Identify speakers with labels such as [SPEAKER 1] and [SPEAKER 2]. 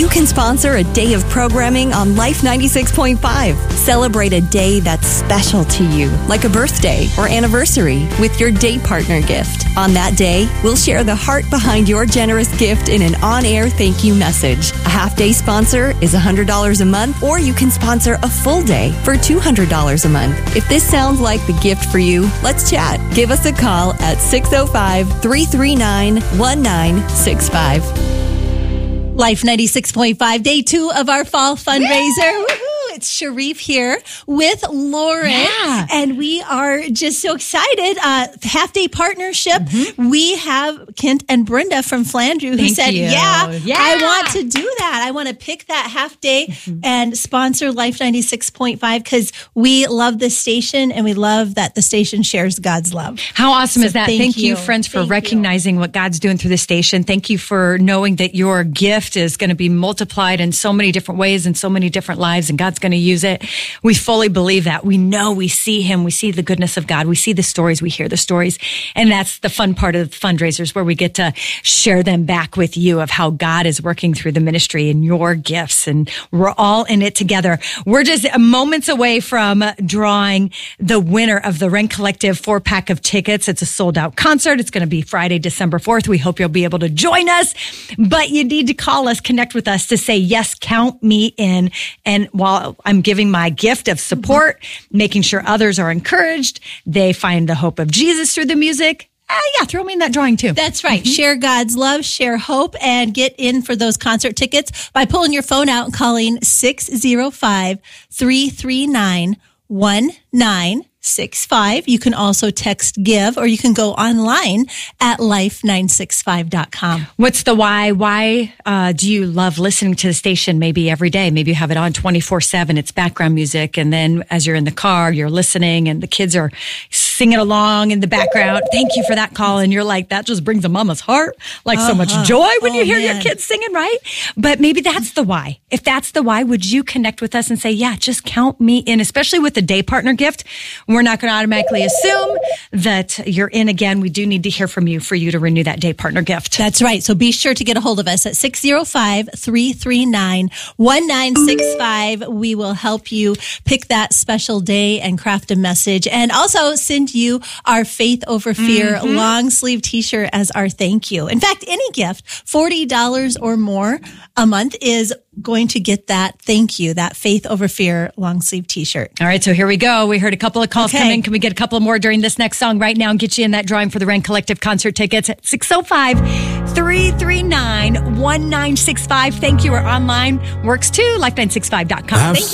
[SPEAKER 1] you can sponsor a day of programming on Life 96.5. Celebrate a day that's special to you, like a birthday or anniversary, with your day partner gift. On that day, we'll share the heart behind your generous gift in an on-air thank you message. A half-day sponsor is $100 a month, or you can sponsor a full day for $200 a month. If this sounds like the gift for you, let's chat. Give us a call at 605-339-1965.
[SPEAKER 2] Life 96.5, day 2 of our fall fundraiser. Woohoo! It's Sharif here with Lauren.
[SPEAKER 3] Yeah.
[SPEAKER 2] And we are just so excited. Half-day partnership.
[SPEAKER 3] Mm-hmm.
[SPEAKER 2] We have Kent and Brenda from Flandreau who
[SPEAKER 3] Thank
[SPEAKER 2] said,
[SPEAKER 3] you.
[SPEAKER 2] yeah,
[SPEAKER 3] Yeah.
[SPEAKER 2] I want to do that. I want to pick that half-day and sponsor Life 96.5 because we love this station and we love that the station shares God's love.
[SPEAKER 3] How awesome is that? Thank you,
[SPEAKER 2] you.
[SPEAKER 3] friends, for
[SPEAKER 2] Thank you.
[SPEAKER 3] recognizing what God's doing through the station. Thank you for knowing that your gift is going to be multiplied in so many different ways and so many different lives, and God's going to use it. We fully believe that. We know, we see Him. We see the goodness of God. We see the stories. We hear the stories. And that's the fun part of the fundraisers, where we get to share them back with you of how God is working through the ministry and your gifts. And we're all in it together. We're just moments away from drawing the winner of the Rent Collective 4-pack of tickets. It's a sold-out concert. It's going to be Friday, December 4th. We hope you'll be able to join us. But you need to call us, connect with us to say, yes, count me in. And while I'm giving my gift of support, making sure others are encouraged, they find the hope of Jesus through the music, throw me in that drawing too.
[SPEAKER 2] That's right. Share God's love, share hope, and get in for those concert tickets by pulling your phone out and calling 605-339-1965. You can also text GIVE, or you can go online at life965.com.
[SPEAKER 3] What's the why? Why do you love listening to the station maybe every day? Maybe you have it on 24/7. It's background music. And then as you're in the car, you're listening and the kids are singing along in the background. Thank you for that call. And you're like, that just brings a mama's heart like so much joy when you hear your kids singing, right? But maybe that's the why. If that's the why, would you connect with us and say, yeah, just count me in, especially with the day partner gift. We're not going to automatically assume that you're in again. We do need to hear from you for you to renew that day partner gift.
[SPEAKER 2] That's right. So be sure to get a hold of us at 605-339-1965. We will help you pick that special day and craft a message, and also send you our Faith Over Fear long sleeve t-shirt as our thank you. In fact, any gift, $40 or more a month, is going to get that thank you, that Faith Over Fear long sleeve t-shirt.
[SPEAKER 3] All right, so here we go. We heard a couple of calls come in. Can we get a couple more during this next song right now and get you in that drawing for the Rent Collective concert tickets at 605-339-1965. Thank you. Or online works too, life965.com. Thank you.